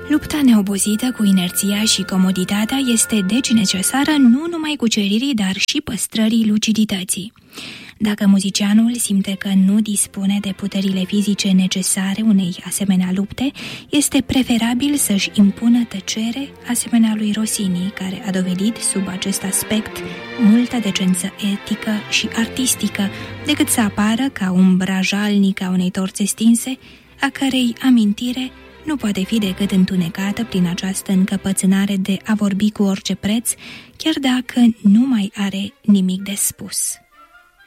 Lupta neobosită cu inerția și comoditatea este deci necesară nu numai cuceririi, dar și păstrării lucidității. Dacă muzicianul simte că nu dispune de puterile fizice necesare unei asemenea lupte, este preferabil să-și impună tăcere, asemenea lui Rossini, care a dovedit sub acest aspect multă decență etică și artistică, decât să apară ca umbra jalnică a unei torțe stinse, a cărei amintire nu poate fi decât întunecată prin această încăpățânare de a vorbi cu orice preț, chiar dacă nu mai are nimic de spus.